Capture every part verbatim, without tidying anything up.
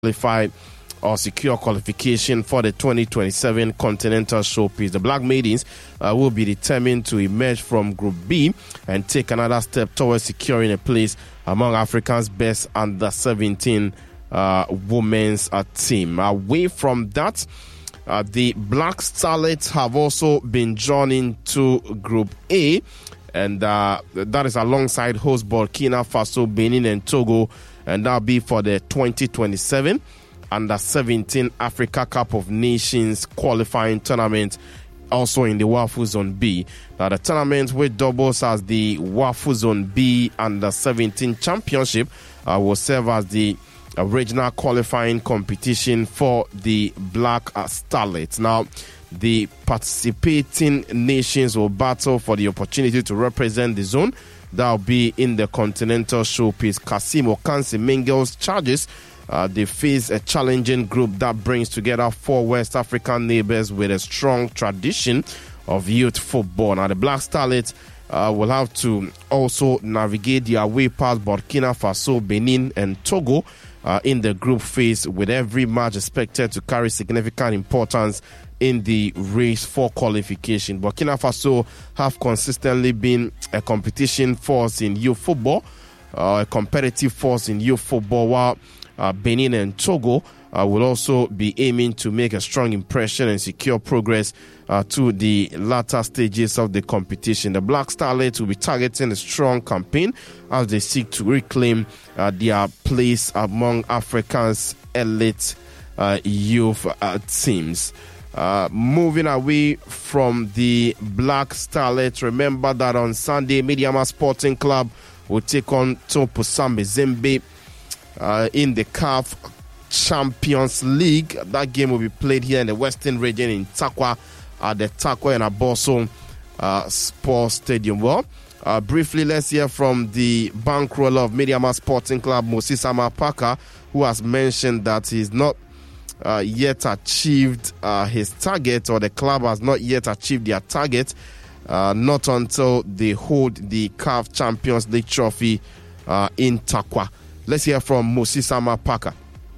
qualified or secure qualification for the twenty twenty-seven Continental Showpiece. The Black Maidens uh, will be determined to emerge from Group B and take another step towards securing a place among Africa's best under seventeen uh, women's uh, team. Away from that, uh, the Black Starlets have also been drawn into Group A, and uh, that is alongside host Burkina Faso, Benin, and Togo, and that'll be for the twenty twenty-seven Under seventeen Africa Cup of Nations qualifying tournament, also in the WAFU Zone B. Now, the tournament, which doubles as the WAFU Zone B Under seventeen Championship, uh, will serve as the uh, regional qualifying competition for the Black uh, Starlets. Now, the participating nations will battle for the opportunity to represent the zone. That'll be in the Continental Showpiece. Kasim Okansi Mingels charges Uh, they face a challenging group that brings together four West African neighbors with a strong tradition of youth football. Now, the Black Starlets uh, will have to also navigate their way past Burkina Faso, Benin, and Togo uh, in the group phase, with every match expected to carry significant importance in the race for qualification. Burkina Faso have consistently been a competition force in youth football, uh, a competitive force in youth football, while Uh, Benin and Togo uh, will also be aiming to make a strong impression and secure progress uh, to the latter stages of the competition. The Black Starlets will be targeting a strong campaign as they seek to reclaim uh, their place among Africa's elite uh, youth uh, teams. Uh, moving away from the Black Starlets, remember that on Sunday, Medeama Sporting Club will take on Topusambe Zembe Uh, in the C A F Champions League. That game will be played here in the Western region in Takwa at the Takwa and Aboso uh, Sports Stadium. Well, uh, briefly, let's hear from the bankroller of Medeama Sporting Club, Moses Amapaka, who has mentioned that he's not uh, yet achieved uh, his target, or the club has not yet achieved their target, uh, not until they hold the C A F Champions League trophy uh, in Takwa. Let's hear from Moses Amapaka.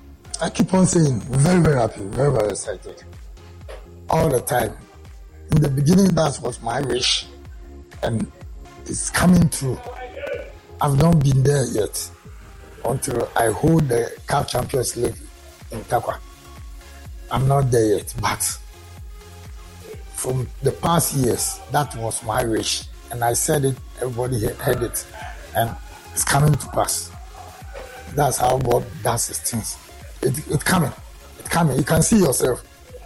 I keep on saying, very, very happy, very, very excited. All the time. In the beginning, that was my wish. And it's coming true. I've not been there yet until I hold the C A F Champions League in Takwa. I'm not there yet, but from the past years, that was my wish. And I said it, everybody heard it. And it's coming to pass. That's how God does his things. It's it coming. It's coming. You can see yourself.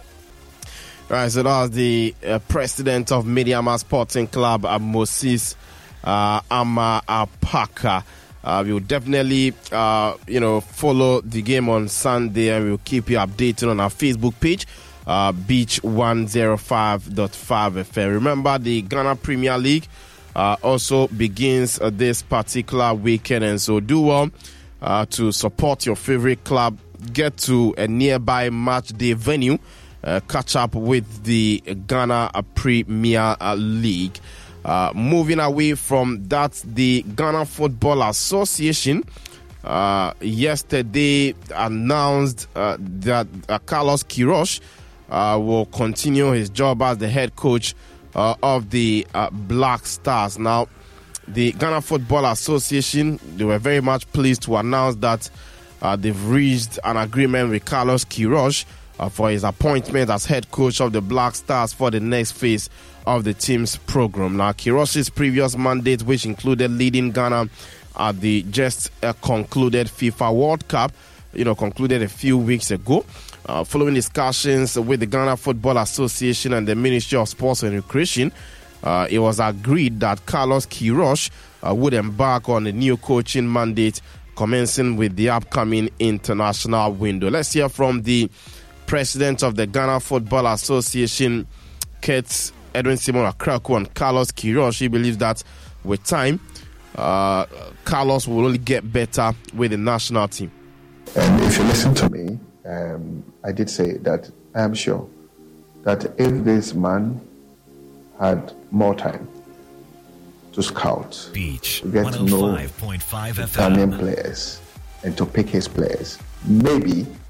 Right, so that was the uh, president of Medeama Sporting Club, uh, Moses uh, Amapaka. Uh, we will definitely, uh, you know, follow the game on Sunday, and we'll keep you updated on our Facebook page, uh, Beach one oh five point five F M. Remember, the Ghana Premier League uh, also begins uh, this particular weekend, and so do well. Uh, to support your favorite club, get to a nearby match day venue, uh, catch up with the Ghana Premier League. Uh, moving away from that, the Ghana Football Association uh, yesterday announced uh, that uh, Carlos Queiroz uh, will continue his job as the head coach uh, of the uh, Black Stars. Now, the Ghana Football Association, they were very much pleased to announce that uh, they've reached an agreement with Carlos Queiroz uh, for his appointment as head coach of the Black Stars for the next phase of the team's program. Now, Queiroz's previous mandate, which included leading Ghana at the just uh, concluded FIFA World Cup, you know, concluded a few weeks ago. Uh, following discussions with the Ghana Football Association and the Ministry of Sports and Recreation, Uh, it was agreed that Carlos Queiroz uh, would embark on a new coaching mandate commencing with the upcoming international window. Let's hear from the president of the Ghana Football Association, Kurt Edwin Simon Akraku, and Carlos Queiroz. He believes that with time, uh, Carlos will only get better with the national team. And if you listen to me, um, I did say that I am sure that if this man had more time to scout, Beach, to get to know Ghanaian players, and to pick his players, maybe